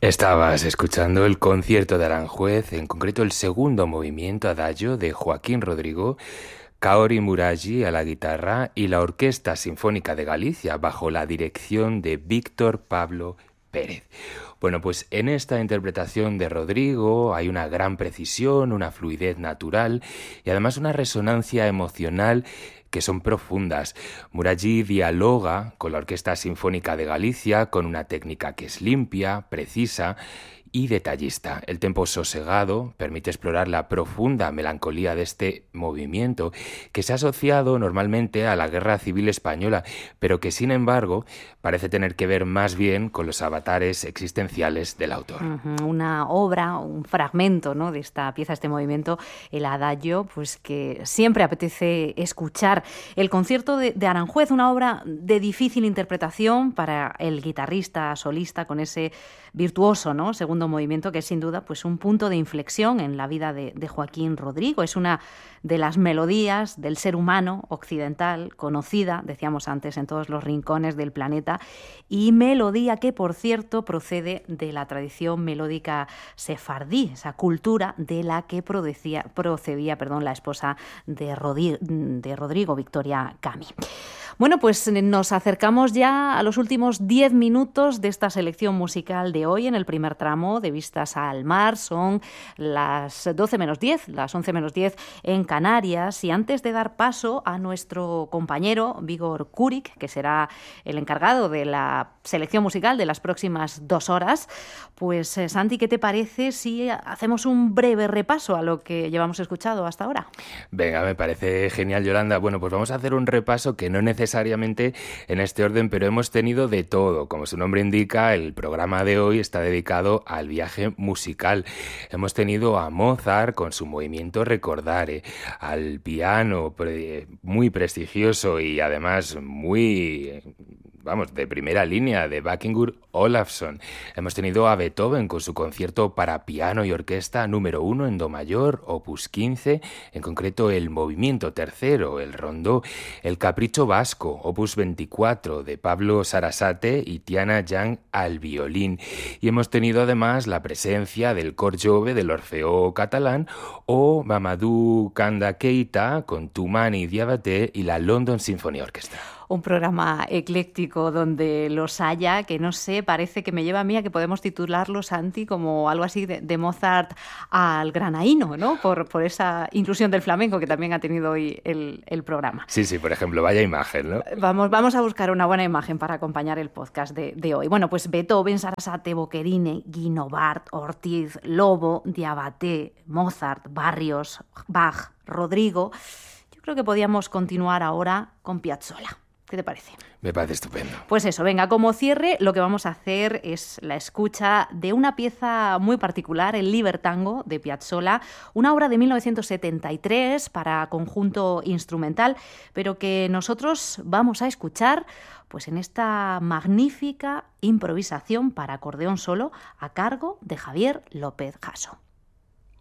Estabas escuchando el concierto de Aranjuez, en concreto el segundo movimiento Adagio de Joaquín Rodrigo, Kaori Muragi a la guitarra y la Orquesta Sinfónica de Galicia bajo la dirección de Víctor Pablo Pérez. Bueno, pues en esta interpretación de Rodrigo hay una gran precisión, una fluidez natural y además una resonancia emocional que son profundas. Muragi dialoga con la Orquesta Sinfónica de Galicia con una técnica que es limpia, precisa y detallista. El tempo sosegado permite explorar la profunda melancolía de este movimiento que se ha asociado normalmente a la Guerra Civil Española, pero que sin embargo parece tener que ver más bien con los avatares existenciales del autor. Una obra, un fragmento, ¿no?, de esta pieza, este movimiento, el Adagio, pues que siempre apetece escuchar. El concierto de Aranjuez, una obra de difícil interpretación para el guitarrista solista con ese virtuoso, ¿no?, segundo movimiento, que es sin duda pues un punto de inflexión en la vida de Joaquín Rodrigo. Es una de las melodías del ser humano occidental, conocida, decíamos antes, en todos los rincones del planeta, y melodía que, por cierto, procede de la tradición melódica sefardí, esa cultura de la que procedía la esposa de Rodrigo, Victoria Camí. Bueno, pues nos acercamos ya a los últimos 10 minutos de esta selección musical de hoy en el primer tramo de Vistas al Mar. Son las 12 menos 10, las 11 menos 10 en Canarias. Y antes de dar paso a nuestro compañero Vígor Kurik, que será el encargado de la selección musical de las próximas 2 horas, pues Santi, ¿qué te parece si hacemos un breve repaso a lo que llevamos escuchado hasta ahora? Venga, me parece genial, Yolanda. Bueno, pues vamos a hacer un repaso que no necesariamente en este orden, pero hemos tenido de todo. Como su nombre indica, el programa de hoy está dedicado al viaje musical. Hemos tenido a Mozart con su movimiento Recordare, al piano muy prestigioso y además muy, de primera línea, de Bækingur Olafsson. Hemos tenido a Beethoven con su concierto para piano y orquesta número 1 en do mayor, opus 15, en concreto el movimiento tercero, el rondó, el capricho vasco, opus 24, de Pablo Sarasate y Tiana Yang al violín. Y hemos tenido además la presencia del Cor Jove del Orfeó catalán o Mamadou Kanda Keita con Toumani Diabaté y la London Symphony Orchestra. Un programa ecléctico donde los haya, que no sé, parece que me lleva a mí a que podemos titularlo, Santi, como algo así de Mozart al granaíno, ¿no? Por esa inclusión del flamenco que también ha tenido hoy el programa. Sí, por ejemplo, vaya imagen, ¿no? Vamos a buscar una buena imagen para acompañar el podcast de hoy. Bueno, pues Beethoven, Sarasate, Boccherini, Guinovart, Ortiz, Lobo, Diabaté, Mozart, Barrios, Bach, Rodrigo. Yo creo que podíamos continuar ahora con Piazzolla. ¿Qué te parece? Me parece estupendo. Pues eso, venga, como cierre lo que vamos a hacer es la escucha de una pieza muy particular, el Libertango de Piazzolla, una obra de 1973 para conjunto instrumental, pero que nosotros vamos a escuchar pues en esta magnífica improvisación para acordeón solo a cargo de Javier López Jasso.